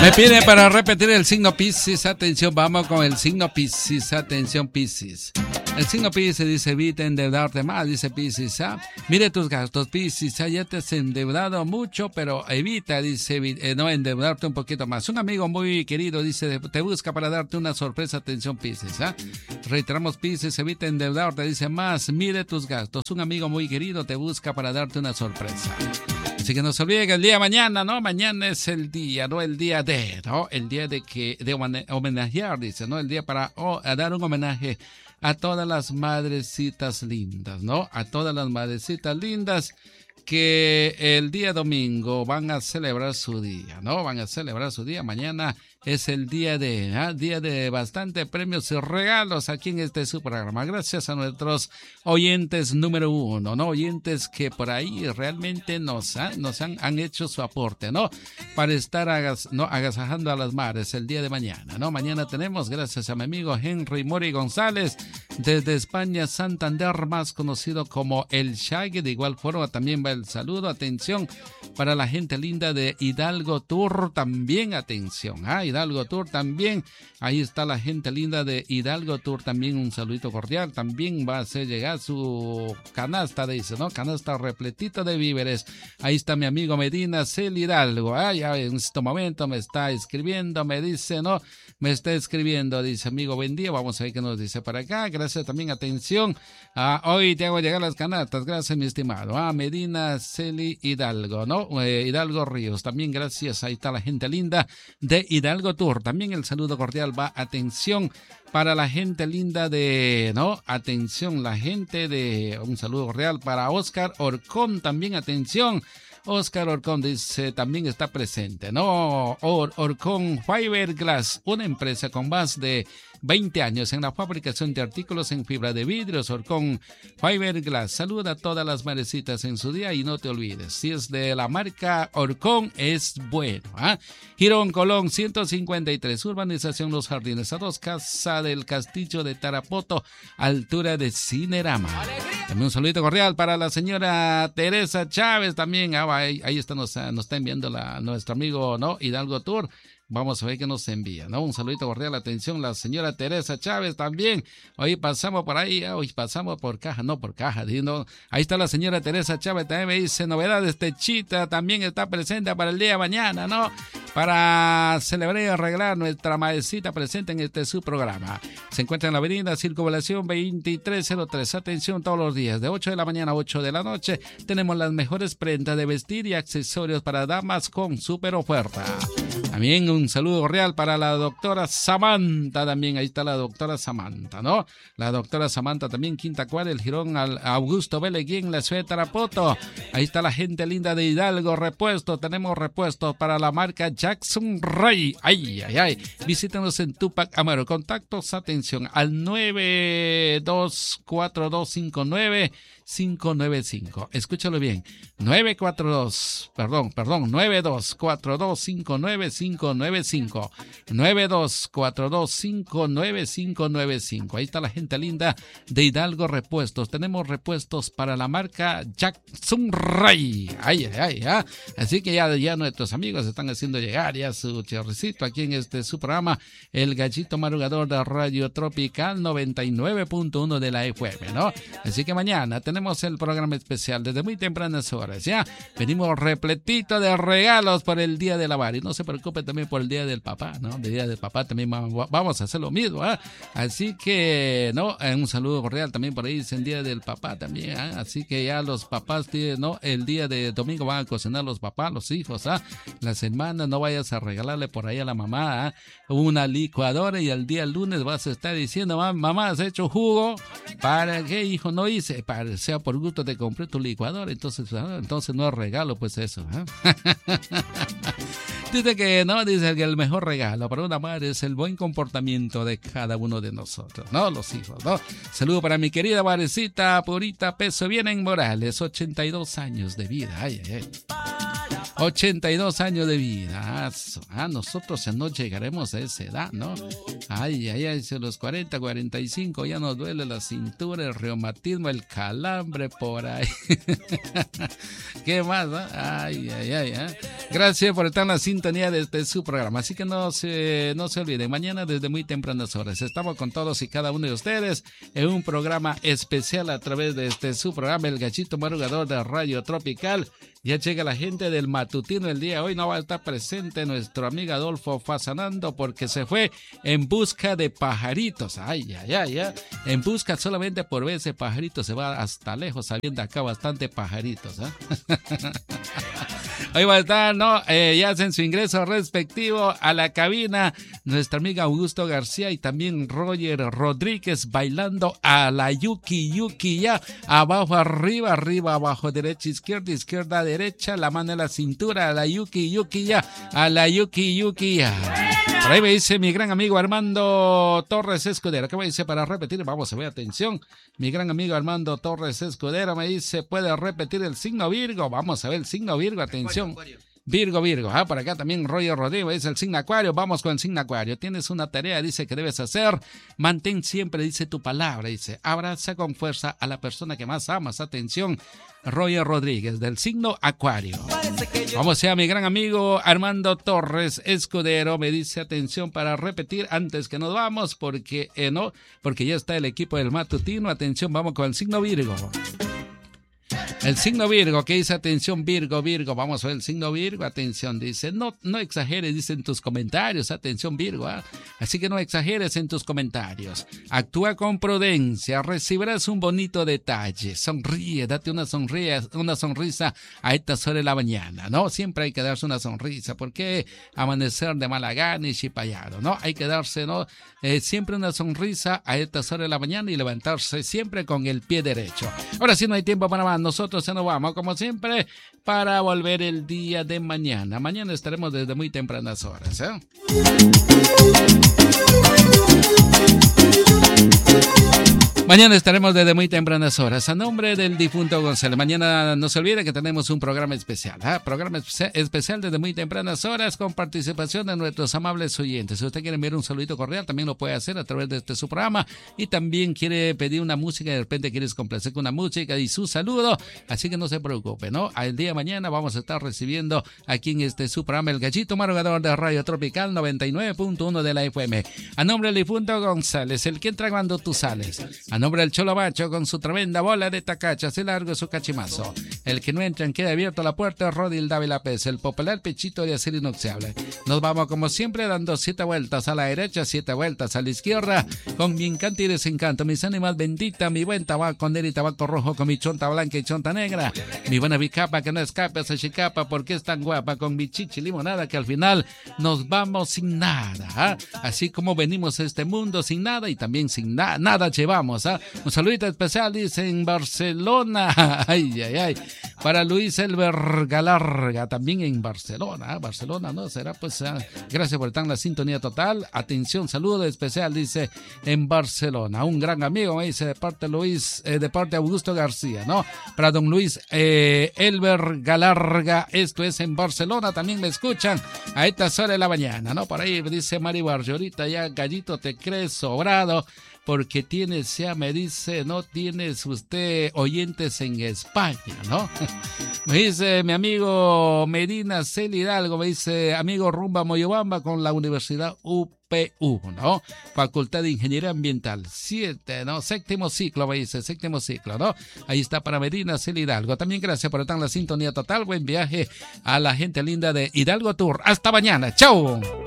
Me piden para repetir el signo Piscis. Atención, vamos con el signo Piscis. Atención, Piscis. El signo Piscis dice: evita endeudarte más, dice Piscis. Mire tus gastos, Piscis. Ya te has endeudado mucho, pero evita, dice, no endeudarte un poquito más. Un amigo muy querido, dice, te busca para darte una sorpresa. Atención, Piscis. Reiteramos, Piscis, evita endeudarte, dice más. Mire tus gastos. Un amigo muy querido te busca para darte una sorpresa. Así que no se olvide que el día de mañana, ¿no? Mañana es el día, ¿no? El día de, ¿no? El día de homenajear, dice, ¿no? El día para dar un homenaje a todas las madrecitas lindas, ¿no? A todas las madrecitas lindas que el día domingo van a celebrar su día, ¿no? Van a celebrar su día. Mañana es el día de bastante premios y regalos aquí en su programa. Gracias a nuestros oyentes número 1, ¿no? Oyentes que por ahí realmente nos han hecho su aporte, ¿no? Para estar agasajando a las madres el día de mañana, ¿no? Mañana tenemos, gracias a mi amigo Henry Mori González, desde España, Santander, más conocido como El Shaggy. De igual forma también va el saludo, atención, para la gente linda de Hidalgo Tour, también atención, Hidalgo Tour también, ahí está la gente linda de Hidalgo Tour, también un saludito cordial, también va a hacer llegar su canasta, dice, ¿no? Canasta repletita de víveres. Ahí está mi amigo Medina Cel Hidalgo, ya en este momento me está escribiendo, me dice, ¿no? Me está escribiendo, dice, amigo, buen día, vamos a ver qué nos dice para acá. Gracias también, atención, hoy te hago llegar las canastas, gracias mi estimado, Medina Celi Hidalgo, ¿no? Hidalgo Ríos, también gracias, ahí está la gente linda de Hidalgo Tour, también el saludo cordial va, atención, para la gente linda de, ¿no? Atención, la gente de, un saludo cordial para Oscar Orcón, también atención, Oscar Orcón dice, también está presente, ¿no? Orcón Fiberglass, una empresa con más de 20 años en la fabricación de artículos en fibra de vidrios. Orcón Fiberglass saluda a todas las madrecitas en su día y no te olvides, si es de la marca Orcón es bueno. Girón Colón 153, urbanización Los Jardines, a 2 Casa del Castillo de Tarapoto, altura de Cinerama. También un saludito cordial para la señora Teresa Chávez, también ahí está, nos está enviando nuestro amigo, ¿no? Hidalgo Tour. Vamos a ver qué nos envía, ¿no? Un saludito cordial, atención, la señora Teresa Chávez también. Hoy pasamos por ahí, hoy pasamos por caja, no por caja, ¿no? Ahí está la señora Teresa Chávez, también me dice novedades, Techita también está presente para el día de mañana, ¿no? Para celebrar y arreglar nuestra madrecita presente en su programa. Se encuentra en la avenida Circunvalación 2303. Atención, todos los días, de 8 de la mañana a 8 de la noche, tenemos las mejores prendas de vestir y accesorios para damas con súper oferta. También un saludo cordial para la doctora Samantha, también ahí está la doctora Samantha, ¿no? La doctora Samantha también, Quinta Cuadra, el Girón Augusto Beleguín, la ciudad de Tarapoto. Ahí está la gente linda de Hidalgo Repuesto, tenemos repuestos para la marca Jackson Ray. Ay. Visítanos en Tupac Amaro. Contactos, atención, al 924259-595. Escúchalo bien, 924259-595. 924259-595. Ahí está la gente linda de Hidalgo Repuestos. Tenemos repuestos para la marca Jackson Ray. Así que ya nuestros amigos están haciendo llegar ya su chorricito aquí en su programa, El Gallito Madrugador de Radio Tropical 99.1 de la FM, ¿no? Así que mañana tenemos el programa especial desde muy tempranas horas, ¿ya? Venimos repletito de regalos por el Día de la Madre. Y no se preocupe también por el Día del Papá, ¿no? El Día del Papá también vamos a hacer lo mismo, Así que, ¿no? Un saludo cordial también por ahí, es el Día del Papá también, Así que ya los papás, ¿no? El día de domingo van a cocinar los papás, los hijos, Las hermanas, no vayas a regalarle por ahí a la mamá, una licuadora y al día lunes vas a estar diciendo, mamá, ¿has hecho jugo? ¿Para qué, hijo? No hice, sea por gusto te compré tu licuadora, entonces no es regalo, pues eso, Dice que el mejor regalo para una madre es el buen comportamiento de cada uno de nosotros, ¿no? Los hijos, ¿no? Saludo para mi querida madrecita Purita Peso Bien en Morales, 82 años de vida. 82 años de vida. Nosotros no llegaremos a esa edad, ¿no? Ay, los 40, 45 ya nos duele la cintura, el reumatismo, el calambre por ahí. ¿Qué más, no? Ay. Gracias por estar en la sintonía de su programa. Así que no se olviden, mañana desde muy tempranas horas estamos con todos y cada uno de ustedes en un programa especial a través de su programa El Gallito Madrugador de Radio Tropical. Ya llega la gente del matutino el día de hoy. No va a estar presente nuestro amigo Adolfo Fasanando porque se fue en busca de pajaritos. En busca solamente por ver ese pajarito. Se va hasta lejos sabiendo acá bastante pajaritos. Hoy va a estar, ya hacen su ingreso respectivo a la cabina nuestra amiga Augusto García y también Roger Rodríguez bailando a la Yuki ya abajo, arriba, abajo, derecha, izquierda, derecha, la mano en la cintura, a la Yuki ya, a la Yuki ya. Por ahí me dice mi gran amigo Armando Torres Escudero. ¿Qué me dice para repetir? Vamos a ver, atención. Mi gran amigo Armando Torres Escudero me dice, ¿puede repetir el signo Virgo? Vamos a ver el signo Virgo, atención. Acuario. Virgo. Por acá también Roger Rodríguez dice el signo Acuario. Vamos con el signo Acuario. Tienes una tarea, dice, que debes hacer. Mantén siempre, dice, tu palabra. Dice, abraza con fuerza a la persona que más amas. Atención, Roger Rodríguez, del signo Acuario. Vamos a mi gran amigo Armando Torres Escudero. Me dice, atención para repetir antes que nos vamos, porque ya está el equipo del matutino. Atención, vamos con el signo Virgo. El signo Virgo, ¿qué dice? Atención, Virgo, vamos a ver el signo Virgo, atención, dice, no exageres, dice en tus comentarios, atención Virgo, así que no exageres en tus comentarios, actúa con prudencia, recibirás un bonito detalle, sonríe, date una sonrisa a estas horas de la mañana, ¿no? Siempre hay que darse una sonrisa, porque amanecer de mala gana y chipallado, ¿no? Hay que darse, siempre una sonrisa a estas horas de la mañana y levantarse siempre con el pie derecho. Ahora sí no hay tiempo para más, nosotros se nos vamos como siempre para volver el día de mañana. Mañana estaremos desde muy tempranas horas, Mañana estaremos desde muy tempranas horas. A nombre del difunto González. Mañana no se olvide que tenemos un programa especial. Programa especial desde muy tempranas horas con participación de nuestros amables oyentes. Si usted quiere enviar un saludito cordial, también lo puede hacer a través de su programa. Y también quiere pedir una música y de repente quieres complacer con una música y su saludo. Así que no se preocupe, ¿no? El día de mañana vamos a estar recibiendo aquí en su programa El Gallito Madrugador de Radio Tropical 99.1 de la FM. A nombre del difunto González, el que entra cuando tú sales. A nombre del Cholo Bacho con su tremenda bola de tacachas y largo su cachimazo. El que no entra queda abierto la puerta, Rodil Dávila Pérez, el popular pechito de acero inoxidable. Nos vamos como siempre dando 7 vueltas a la derecha, 7 vueltas a la izquierda, con mi encanto y desencanto, mis ánimas benditas, mi buen tabaco negro y tabaco rojo, con mi chonta blanca y chonta negra, mi buena bicapa que no escape a esa chicapa porque es tan guapa, con mi chichi limonada que al final nos vamos sin nada, así como venimos a este mundo sin nada y también sin nada llevamos. Un saludito especial, dice, en Barcelona. Para Luis Elber Galarga, también en Barcelona. Barcelona, ¿no? Será pues. Gracias por estar en la sintonía total. Atención, saludo especial, dice, en Barcelona. Un gran amigo, me dice, de parte de Augusto García, ¿no? Para don Luis Elber Galarga, esto es en Barcelona. También me escuchan a estas horas de la mañana, ¿no? Por ahí dice Mari Barrio, ahorita ya, Gallito, te crees sobrado. Porque me dice, no tienes usted oyentes en España, ¿no? Me dice mi amigo Medina Cel Hidalgo, me dice, amigo Rumba Moyobamba con la Universidad UPU, ¿no? Facultad de Ingeniería Ambiental, 7, ¿no? Séptimo ciclo, me dice, séptimo ciclo, ¿no? Ahí está para Medina Cel Hidalgo. También gracias por estar en la sintonía total. Buen viaje a la gente linda de Hidalgo Tour. Hasta mañana. ¡Chao!